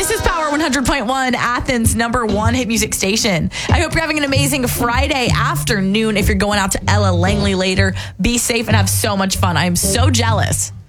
This is Power 100.1, Athens' #1 hit music station. I hope you're having an amazing Friday afternoon. If you're going out to Ella Langley later, be safe and have so much fun. I am so jealous.